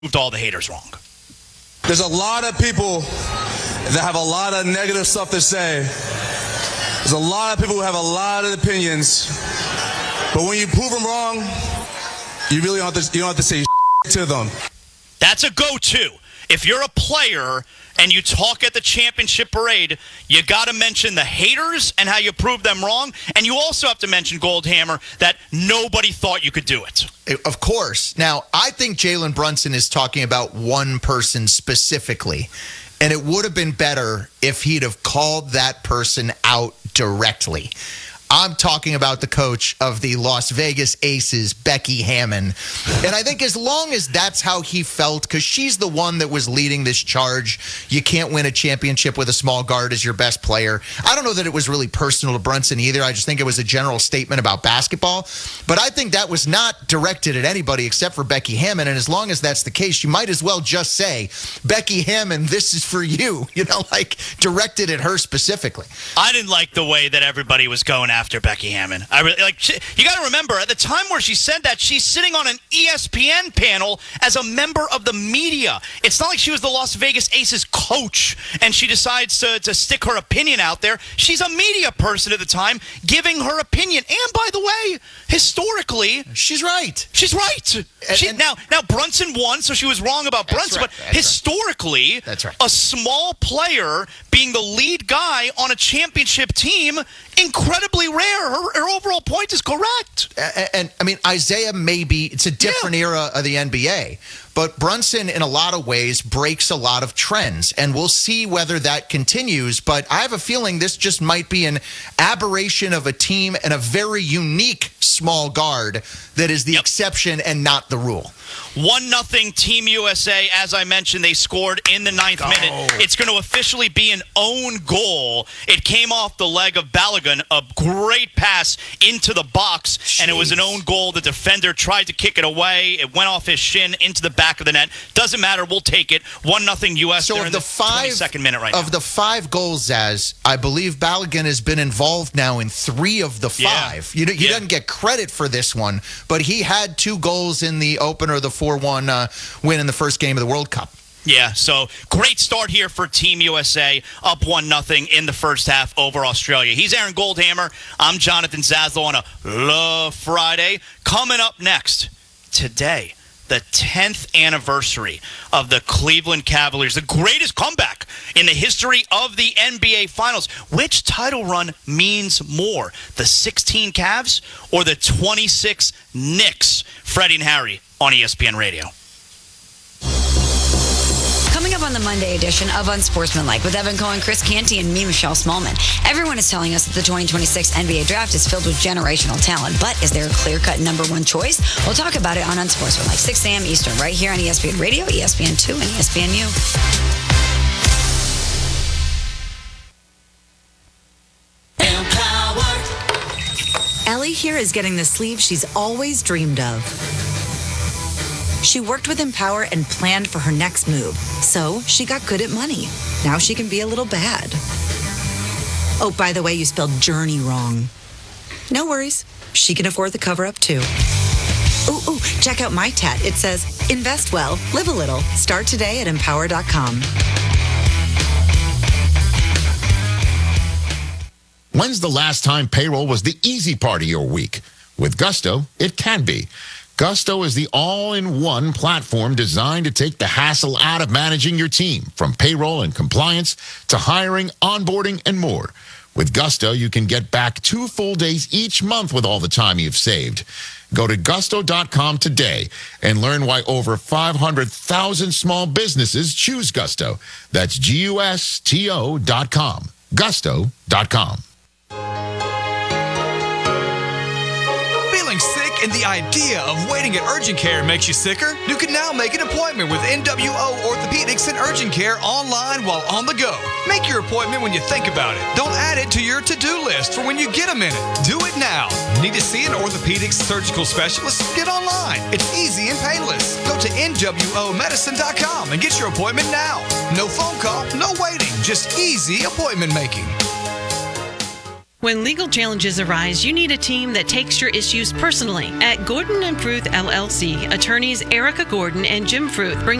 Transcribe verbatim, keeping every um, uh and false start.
proved all the haters wrong. There's a lot of people that have a lot of negative stuff to say. There's a lot of people who have a lot of opinions. But when you prove them wrong, you really don't have to, you don't have to say to them. That's a go-to. If you're a player and you talk at the championship parade, you got to mention the haters and how you proved them wrong. And you also have to mention, Goldhammer, that nobody thought you could do it. Of course. Now, I think Jalen Brunson is talking about one person specifically. And it would have been better if he'd have called that person out directly. I'm talking about the coach of the Las Vegas Aces, Becky Hammon. And I think as long as that's how he felt, because she's the one that was leading this charge, you can't win a championship with a small guard as your best player. I don't know that it was really personal to Brunson either. I just think it was a general statement about basketball. But I think that was not directed at anybody except for Becky Hammon. And as long as that's the case, you might as well just say, Becky Hammon, this is for you. You know, like directed at her specifically. I didn't like the way that everybody was going after. After Becky Hammon. I really like she, you got to remember at the time where she said that, she's sitting on an E S P N panel as a member of the media. It's not like she was the Las Vegas Aces coach and she decides to, to stick her opinion out there. She's a media person at the time giving her opinion. And by the way, historically, she's right. She's right. And, she, and, now, now Brunson won, so she was wrong about Brunson. Right, but that's historically, right. That's right. a small player being the lead guy on a championship team, incredibly rare. Her, her overall point is correct. And, and I mean, Isaiah maybe it's a different yeah. era of the N B A. But Brunson, in a lot of ways, breaks a lot of trends, and we'll see whether that continues. But I have a feeling this just might be an aberration of a team and a very unique small guard that is the yep. exception and not the rule. One nothing Team U S A. As I mentioned, they scored in the ninth Go. minute. It's going to officially be an own goal. It came off the leg of Balogun, a great pass into the box, Jeez. and it was an own goal. The defender tried to kick it away. It went off his shin into the back of the net. Doesn't matter. We'll take it. One nothing U S. So They're of in the, the five twenty-second minute right of now. the five goals, Zaz, I believe Balogun has been involved now in three of the five. Yeah. You know, he yeah. doesn't get credit for this one, but he had two goals in the opener, the four one uh, win in the first game of the World Cup. Yeah, so great start here for Team U S A, up one nothing in the first half over Australia. He's Aaron Goldhammer. I'm Jonathan Zaslow on a Love Friday. Coming up next, today, the tenth anniversary of the Cleveland Cavaliers, the greatest comeback in the history of the N B A Finals. Which title run means more, the sixteen Cavs or the twenty-six Knicks? Freddie and Harry on E S P N Radio. Coming up on the Monday edition of Unsportsmanlike with Evan Cohen, Chris Canty, and me, Michelle Smallman. Everyone is telling us that the twenty twenty-six N B A draft is filled with generational talent, but is there a clear-cut number one choice? We'll talk about it on Unsportsmanlike, six a.m. Eastern, right here on E S P N Radio, E S P N two, and E S P N U. Ellie here is getting the sleeve she's always dreamed of. She worked with Empower and planned for her next move, so she got good at money. Now she can be a little bad. Oh, by the way, you spelled journey wrong. No worries. She can afford the cover-up, too. Ooh, ooh, check out my tat. It says, invest well, live a little. Start today at empower dot com. When's the last time payroll was the easy part of your week? With Gusto, it can be. Gusto is the all-in-one platform designed to take the hassle out of managing your team, from payroll and compliance to hiring, onboarding, and more. With Gusto, you can get back two full days each month with all the time you've saved. Go to gusto dot com today and learn why over five hundred thousand small businesses choose Gusto. That's G U S T O dot com. gusto dot com. Feeling sick and the idea of waiting at urgent care makes you sicker? You can now make an appointment with N W O Orthopedics and Urgent Care online while on the go. Make your appointment when you think about it. Don't add it to your to-do list for when you get a minute. Do it now. Need to see an orthopedic surgical specialist? Get online. It's easy and painless. Go to N W O medicine dot com and get your appointment now. No phone call, no waiting, just easy appointment making. When legal challenges arise, you need a team that takes your issues personally. At Gordon and Fruth L L C, attorneys Erica Gordon and Jim Fruth bring